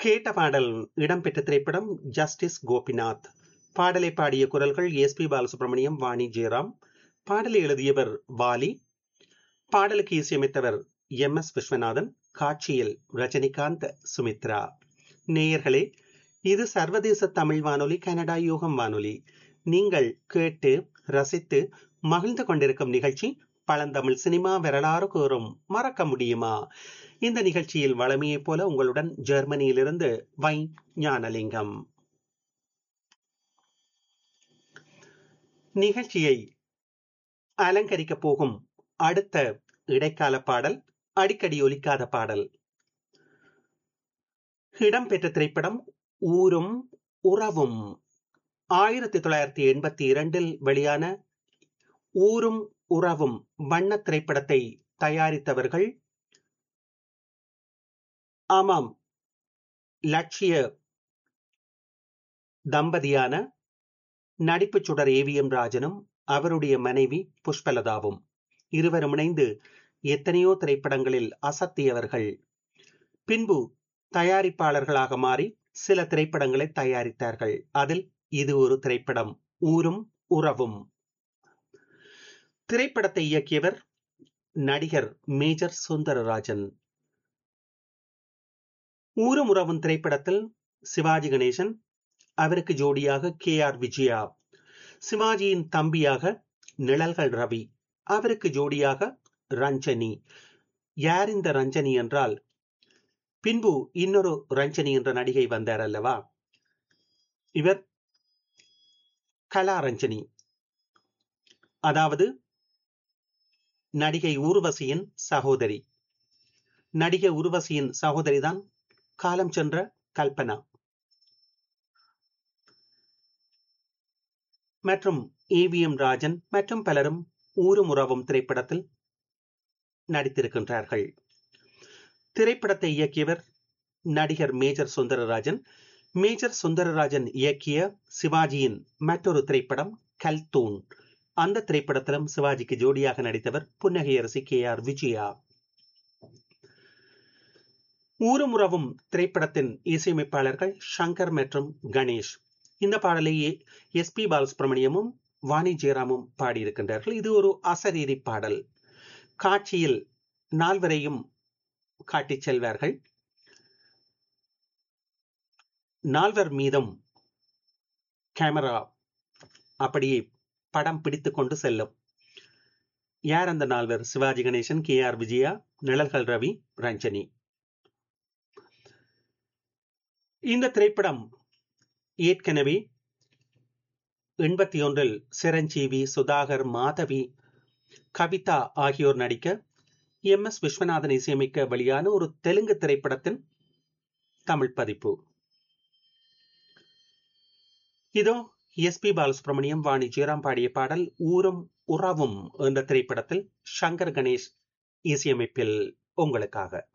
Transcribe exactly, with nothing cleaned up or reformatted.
கேட்ட பாடல் இடம்பெற்ற திரைப்படம் ஜஸ்டிஸ் கோபிநாத். பாடலை பாடிய குரல்கள் எஸ் பி பாலசுப்ரமணியம், வாணி ஜெயராம். பாடலை எழுதியவர் வாலி. பாடலுக்கு இசையமைத்தவர் எம் எஸ் விஸ்வநாதன். காட்சியில் ரஜினிகாந்த், சுமித்ரா. நேயர்களே, இது சர்வதேச தமிழ் வானொலி, கனடா யூகம் வானொலி. நீங்கள் கேட்டு ரசித்து மகிழ்ந்து கொண்டிருக்கும் நிகழ்ச்சி பழந்தமிழ் சினிமா வரலாறு கூறும் மறக்க முடியுமா? இந்த நிகழ்ச்சியில் வளமையைப் போல உங்களுடன் ஜெர்மனியிலிருந்து வை ஞானலிங்கம். நிகழ்ச்சியை அலங்கரிக்கப் போகும் அடுத்த இடைக்கால பாடல் அடிக்கடி ஒலிக்காத பாடல். இடம்பெற்ற திரைப்படம் ஊரும் உறவும். ஆயிரத்தி தொள்ளாயிரத்தி எண்பத்தி இரண்டில் வெளியான ஊரும் உறவும் வண்ண திரைப்படத்தை தயாரித்தவர்கள் ஆமாம் லட்சிய தம்பதியான நடிப்பு சுடர் ஏவிஎம் ராஜனும் அவருடைய மனைவி புஷ்பலதாவும். இருவரும் இணைந்து எத்தனையோ திரைப்படங்களில் அசத்தியவர்கள். பின்பு தயாரிப்பாளர்களாக மாறி சில திரைப்படங்களை தயாரித்தார்கள். அதில் இது ஒரு திரைப்படம், ஊரும் உறவும். திரைப்படத்தை இயக்கியவர் நடிகர் மேஜர் சுந்தரராஜன். ஊரும் உறவும் திரைப்படத்தில் சிவாஜி கணேசன், அவருக்கு ஜோடியாக கே ஆர் விஜயா, சிவாஜியின் தம்பியாக நிழல்கள் ரவி, அவருக்கு ஜோடியாக ரஞ்சனி. யார் இந்த ரஞ்சனி என்றால், பின்பு இன்னொரு ரஞ்சனி என்ற நடிகை வந்தார் அல்லவா, இவர் கலா ரஞ்சனி. அதாவது நடிகை ஊர்வசியின் சகோதரி. நடிகை ஊர்வசியின் சகோதரிதான் காலம் சென்ற கல்பனா. மற்றும் ஏவிஎம் ராஜன் மற்றும் பலரும் ஊரும் உறவும் திரைப்படத்தில் நடித்திருக்கின்றார்கள். திரைப்படத்தை இயக்கியவர் நடிகர் மேஜர் சுந்தரராஜன். மேஜர் சுந்தரராஜன் இயக்கிய சிவாஜியின் மற்றொரு திரைப்படம் கல்தூன். அந்த திரைப்படத்திலும் சிவாஜிக்கு ஜோடியாக நடித்தவர் புன்னகையரசி கே ஆர் விஜயா. ஊரும் உறவும் திரைப்படத்தின் இசையமைப்பாளர்கள் சங்கர் மற்றும் கணேஷ். இந்த பாடலை எஸ் பி பாலசுப்ரமணியமும் வாணி ஜெயராமும் பாடியிருக்கின்றார்கள். இது ஒரு அசரீரி பாடல். காட்சியில் நால்வரையும் காட்டிச் செல்வார்கள். நால்வர் மீதும் கேமரா அப்படியே படம் பிடித்துக் கொண்டு செல்லும். யார் அந்த நால்வர்? சிவாஜி கணேசன், கே ஆர் விஜயா, நிழல்கள் ரவி, ரஞ்சனி. இந்த திரைப்படம் ஏற்கனவே எண்பத்தி ஒன்றில் சிரஞ்சீவி, சுதாகர், மாதவி, கவிதா ஆகியோர் நடிக்க எம் எஸ் விஸ்வநாதன் இசையமைக்க வெளியான ஒரு தெலுங்கு திரைப்படத்தின் தமிழ் பதிப்பு. இதோ எஸ் பி பாலசுப்ரமணியம், வாணி ஜெயராம் பாடிய பாடல் ஊரும் உறவும் என்ற திரைப்படத்தில் சங்கர் கணேஷ் இசையமைப்பில் உங்களுக்காக.